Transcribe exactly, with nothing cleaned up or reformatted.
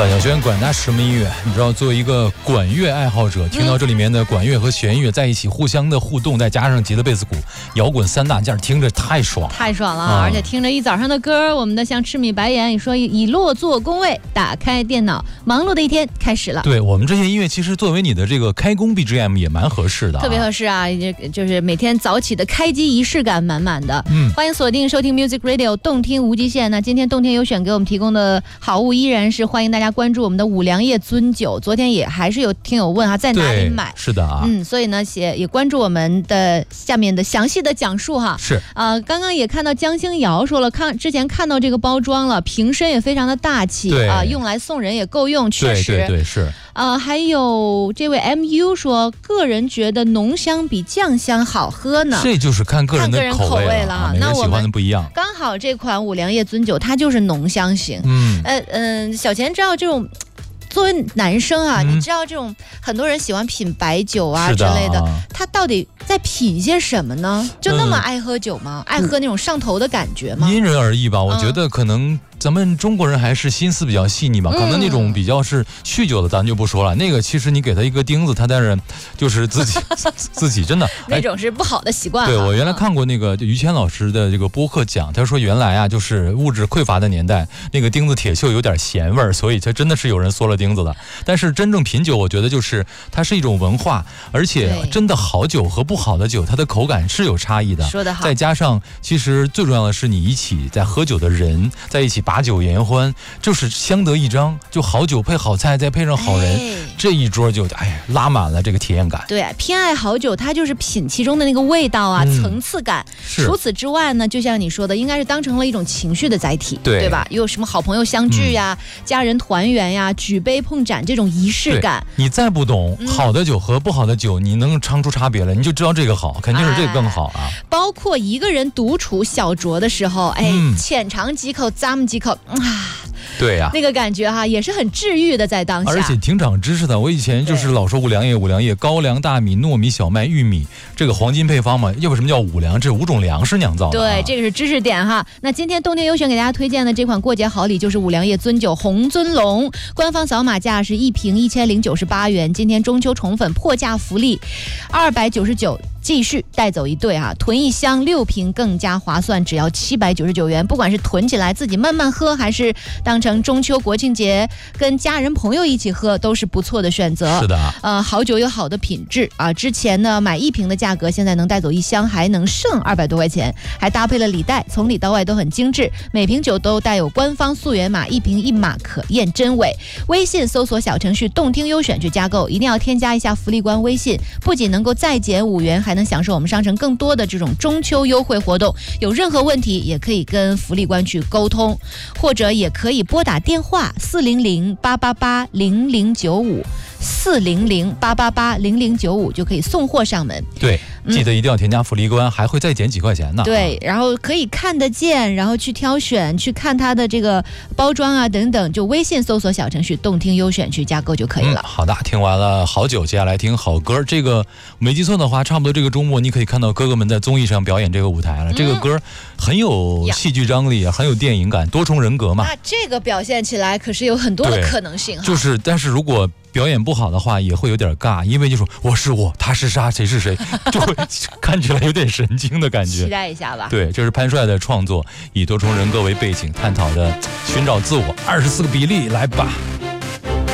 范晓萱管他什么音乐？你知道，作为一个管乐爱好者，听到这里面的管乐和弦乐在一起互相的互动，再加上吉他、贝斯、鼓、摇滚三大件，听着太爽， 太爽了！啊、而且听着一早上的歌，我们的像赤米白盐，你说以落座工位，打开电脑，忙碌的一天开始了。 对我们这些音乐，其实作为你的这个开工 B G M 也蛮合适的、啊， 特别合适啊！就是每天早起的开机仪式感满满的。嗯，欢迎锁定收听 Music Radio 动听无极限。那今天动听优选给我们提供的好物依然是欢迎大家关注我们的五粮液樽酒。昨天也还是有听友问啊，在哪里买？ 是的啊， 嗯，所以呢，也也关注我们的下面的详细的讲述哈。 是啊、呃，刚刚也看到江星瑶说了，看之前看到这个包装了，瓶身也非常的大气啊、呃，用来送人也够用，确实。 对对对，是。 呃，还有这位 M U 说，个人觉得浓香比酱香好喝呢。 这就是看个人的口味了，啊、每个人喜欢的不一样。 刚好这款五粮液樽酒它就是浓香型。嗯，呃嗯、呃，小钱知道这种。作为男生啊、嗯，你知道这种很多人喜欢品白酒啊之类的，他到底在品些什么呢？就那么爱喝酒吗？嗯、爱喝那种上头的感觉吗？ 因人而异吧，我觉得可能咱们中国人还是心思比较细腻吧，嗯、可能那种比较是酗酒的咱就不说了，那个其实你给他一个钉子，他当然就是自己自己真的那种是不好的习惯。 对，我原来看过那个于谦老师的这个播客讲，他说原来啊就是物质匮乏的年代，那个钉子铁锈有点咸味儿，所以它真的是有人缩了钉子的。但是真正品酒，我觉得就是它是一种文化，而且真的好酒和不好的酒，它的口感是有差异的。 说得好。 再加上，其实最重要的是你一起在喝酒的人在一起把酒言欢，就是相得益彰。就好酒配好菜，再配上好人，哎、这一桌就哎拉满了这个体验感。 对，偏爱好酒，它就是品其中的那个味道啊，嗯、层次感。除此之外呢，就像你说的，应该是当成了一种情绪的载体，对, 对吧？有什么好朋友相聚呀、嗯、家人团圆呀、举杯碰盏这种仪式感。 你再不懂、嗯、好的酒和不好的酒，你能尝出差别来，你就知道这个好，肯定是这个更好啊。 哎、包括一个人独处小酌的时候，哎，嗯、浅尝几口，咂摸几口，啊。 对呀、啊， 那个感觉哈也是很治愈的，在当下， 而且挺长知识的。我以前就是老说五粮液，五粮液高粱、大米、糯米、小麦、玉米，这个黄金配方嘛。要不什么叫五粮？这五种粮食酿造的、啊。 对，这个是知识点哈。那今天动听优选给大家推荐的这款过节好礼就是五粮液樽酒红尊龙，官方扫码价是一瓶一千零九十八元。今天中秋宠粉破价福利，二百九十九。继续带走一对啊，囤一箱六瓶更加划算，只要七百九十九元。不管是囤起来自己慢慢喝，还是当成中秋国庆节跟家人朋友一起喝，都是不错的选择。 是的， 呃，好酒有好的品质啊。之前呢买一瓶的价格，现在能带走一箱，还能剩二百多块钱，还搭配了礼袋，从里到外都很精致。每瓶酒都带有官方溯源码，一瓶一码可验真伪。微信搜索小程序动听优选去加购，一定要添加一下福利官微信，不仅能够再减五元，还还能享受我们商城更多的这种中秋优惠活动。有任何问题也可以跟福利官去沟通，或者也可以拨打电话四零零八八八零零九五四零零八八八零零九五就可以送货上门。 对，记得一定要添加福利官、嗯、还会再减几块钱呢。 对，然后可以看得见，然后去挑选，去看它的这个包装啊等等，就微信搜索小程序动听优选去加购就可以了、 嗯、好的，听完了好酒，接下来听好歌。这个没记错的话，差不多这个周末你可以看到哥哥们在综艺上表演这个舞台了、嗯、这个歌很有戏剧张力，很有电影感，多重人格嘛。 那这个表现起来可是有很多的可能性哈。 就是但是如果表演不好的话也会有点尬，因为就说我是我，他是他，谁是谁，就会看起来有点神经的感觉。 期待一下吧。 对，这是潘帅的创作，以多重人格为背景探讨的寻找自我，二十四个比例，来吧。